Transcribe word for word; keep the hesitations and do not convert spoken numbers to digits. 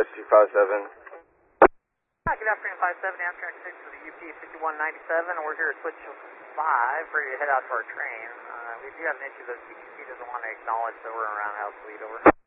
two five seven. Hi, good afternoon, five seven, afternoon six for the U P fifty-one ninety-seven, and we're here at switch five, ready to head out to our train. Uh, we do have an issue that C T C doesn't want to acknowledge that we're in a roundhouse lead, over.